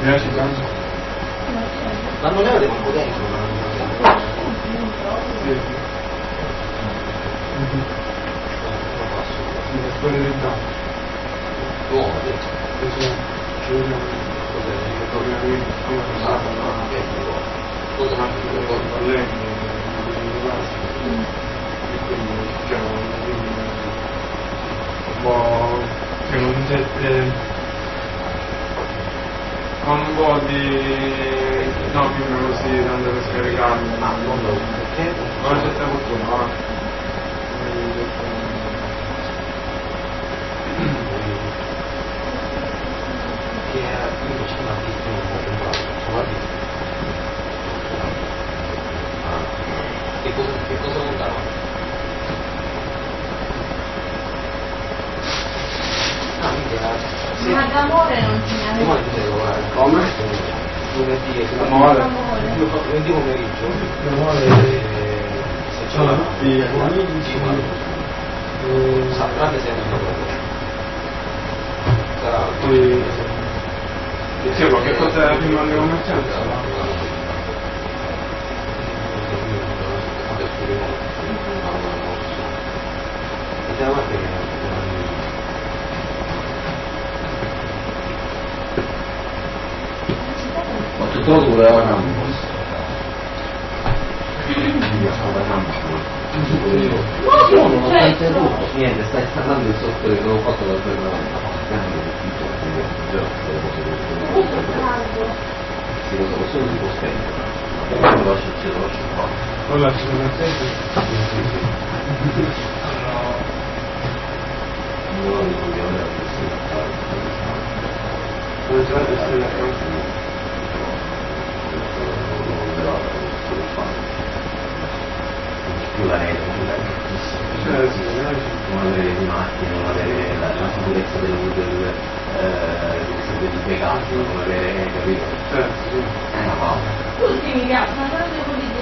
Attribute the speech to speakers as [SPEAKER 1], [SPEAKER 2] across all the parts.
[SPEAKER 1] 10 tanto.
[SPEAKER 2] Ma non era un po' dentro, ma non
[SPEAKER 1] sì. La storia del danno.
[SPEAKER 2] nuovo,
[SPEAKER 1] Ci vediamo.
[SPEAKER 2] cosa manca di
[SPEAKER 1] lei e quindi diciamo un po' che non siete con un po' di no più così tanto per scaricarmi
[SPEAKER 2] non lo perché
[SPEAKER 1] non c'è qualcuno
[SPEAKER 2] che era qui vicino a Cristiano guardi che cosa montava?
[SPEAKER 3] Ma d'amore non ce n'è.
[SPEAKER 2] Come? Lunedì pomeriggio. Se c'è una saprate sempre sarà
[SPEAKER 1] sì, ma che cosa è prima di commerciante?
[SPEAKER 2] Ma tutto dura niente, stai parlando del software che avevo fatto la giornata. Sì, lo so, solo si può spendere. Non lo lascio qua.
[SPEAKER 1] Non lascio il
[SPEAKER 2] Non lo ricordiamo la persona.
[SPEAKER 1] non c'è la persona
[SPEAKER 2] più la rete, non avere di macchine, non avere la sicurezza del impiegati, non avere, capito?
[SPEAKER 1] certo, sì.
[SPEAKER 2] No.
[SPEAKER 3] Tutti mi piacciono, però devo dire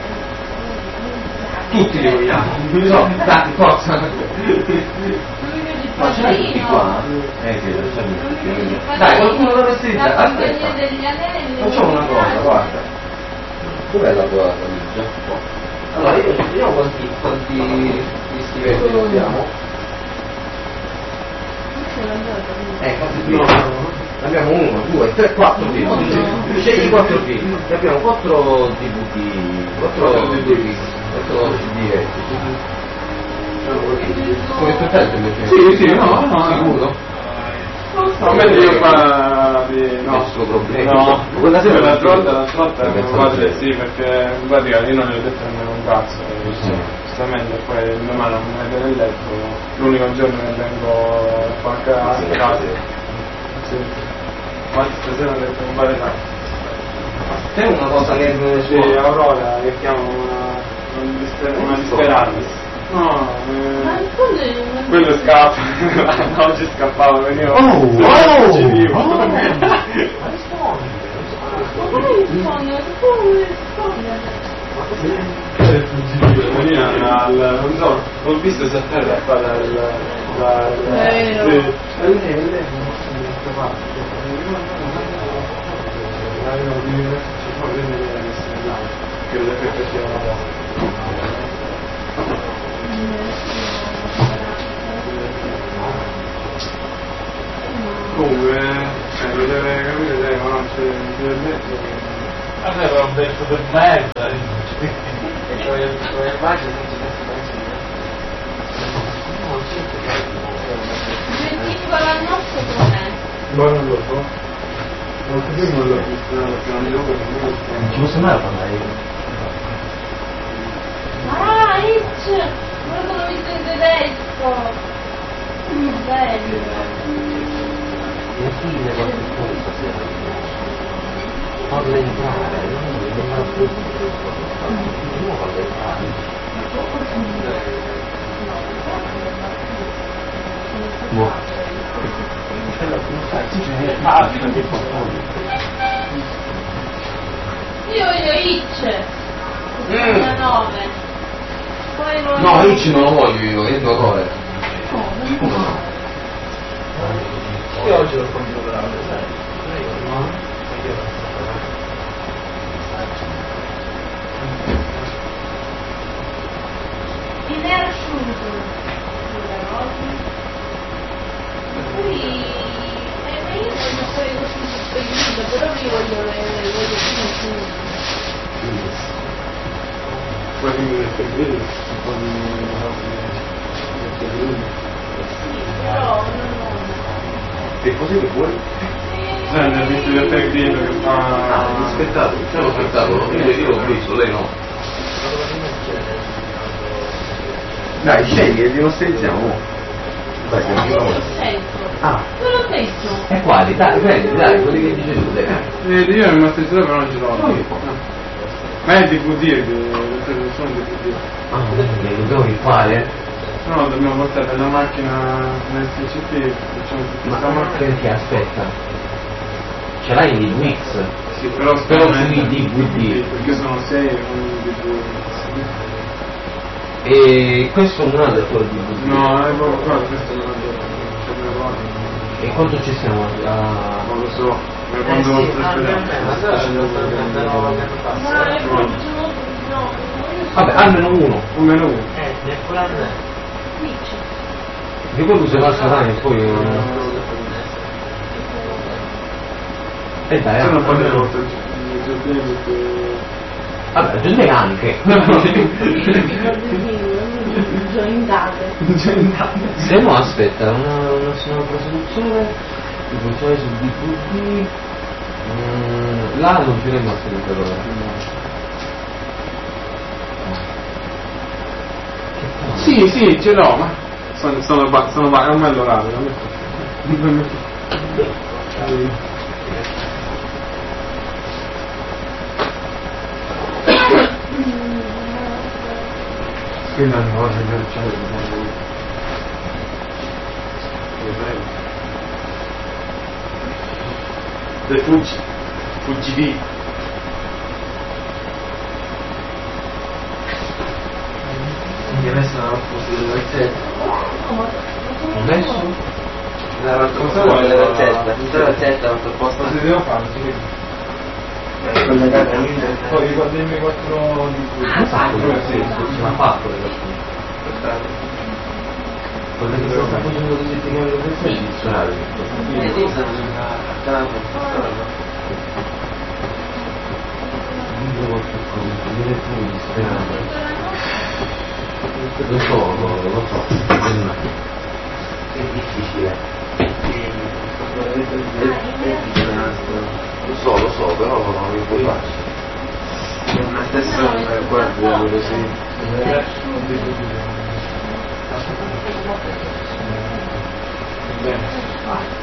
[SPEAKER 2] Tutti li vogliamo, no, dai, forza!
[SPEAKER 3] non mi piace il
[SPEAKER 2] Ma c'è tutti qua? Sì, dai, qualcuno lo vestita,
[SPEAKER 3] la compagnia
[SPEAKER 2] aspetta.
[SPEAKER 3] degli anelli.
[SPEAKER 2] Facciamo una cosa, guarda. Dov'è la tua valigia? Allora, io vediamo quanti stipendi abbiamo. Abbiamo 1, 2, 3, 4 film. Scegli 4 film. Abbiamo 4 DVD, 4 DVD, 4 CD vecchi. Come aspettate invece? Sì, no, sicuro.
[SPEAKER 1] No, meglio io qua di no.
[SPEAKER 2] Nessuno problema.
[SPEAKER 1] No,
[SPEAKER 2] quella sera
[SPEAKER 1] l'altra volta mio padre sì, perché in pratica io non gli ho detto nemmeno un cazzo. Giustamente poi domani non mi mette nel letto, l'unico giorno che vengo a casa. Sì. Ma stasera ho detto un padre no.
[SPEAKER 2] C'è una cosa che
[SPEAKER 1] Sì, Aurora che chiamo una disperata. No,
[SPEAKER 3] Ma in fondo
[SPEAKER 1] quello scappa, oggi scappava, veniva.
[SPEAKER 3] ma come risponde?
[SPEAKER 1] Veniva non so, l'ho visto saltare a fare credo che faceva una volta. Comunque, mi deve capire lei, ma non c'è il detto.
[SPEAKER 4] Vabbè, l'ho detto per merda.
[SPEAKER 3] la notte com'è?
[SPEAKER 1] Ma non lo so. Non so più non l'ho visto, perché non devo non
[SPEAKER 2] ci posso mai parlare io?
[SPEAKER 3] Ah, Hitch! Quello l'ho visto in tedesco! Bello!
[SPEAKER 2] Mia figlia qualche cosa stasera. Farla entrare, non ha più non farla entrare.
[SPEAKER 3] Io voglio Hitch! 9. Poi voglio...
[SPEAKER 2] No, Hitch non lo voglio io, è il dottore. Come no?
[SPEAKER 4] Io oggi l'ho comprato, sai?
[SPEAKER 3] io voglio finire.
[SPEAKER 1] Poi mi mette il video, un po' di
[SPEAKER 3] Sì, però non
[SPEAKER 2] Che così che vuoi?
[SPEAKER 1] nel visto del video che fa...
[SPEAKER 2] Lo spettacolo, c'è lo spettacolo, io l'ho visto, lei no. Dai, scegli e glielo strizziamo. Dai, che
[SPEAKER 3] io
[SPEAKER 2] andiamo.
[SPEAKER 3] l'ho scelto.
[SPEAKER 2] Ah,
[SPEAKER 3] Non l'ho messo.
[SPEAKER 2] e quali? Dai, prendi, dai, quelli che dice tu, dai.
[SPEAKER 1] Io mi mostro però non ce l'ho.
[SPEAKER 2] No, che può.
[SPEAKER 1] Ma è DVD, che sono DVD.
[SPEAKER 2] Ah, ne dobbiamo rifare?
[SPEAKER 1] No, dobbiamo portare nella macchina nel CCP, facciamo tutta
[SPEAKER 2] Ma
[SPEAKER 1] questa macchina.
[SPEAKER 2] perché aspetta? Ce l'hai in Wix?
[SPEAKER 1] Sì, però
[SPEAKER 2] Però
[SPEAKER 1] sui
[SPEAKER 2] sui DVD.
[SPEAKER 1] perché sono 6 e un DVD.
[SPEAKER 2] E questo non ha del tuo DVD?
[SPEAKER 1] No, è proprio qua, questo non è
[SPEAKER 2] E quanto ci siamo?
[SPEAKER 1] non lo so, ma quando lo trasferiamo.
[SPEAKER 2] Vabbè, almeno uno.
[SPEAKER 1] Un meno uno.
[SPEAKER 4] nel plan
[SPEAKER 2] Di quello se va strano poi. E dai,
[SPEAKER 1] Se non parliamo
[SPEAKER 2] vabbè, aggiunge anche. Se no aspetta, una soluzione di funzione su DVD. Là non ci rimasto di però.
[SPEAKER 1] Sì, ce l'ho, ma sono è un bello orario, quindi ogni volta che c'è del Fuji
[SPEAKER 2] Adesso non ho posto delle ricette. Adesso?
[SPEAKER 1] Non so qual è la ricetta,
[SPEAKER 2] tutta la ricetta non ho posto.
[SPEAKER 1] cosa devo fare? Collegare poi ricordarmi 4 di
[SPEAKER 2] Ce l'ha fatto quella che sto facendo le settimane di funzionare. Lo so, è difficile. Lo so, però non mi puoi fare.
[SPEAKER 1] È una stessa guarda così. Bene.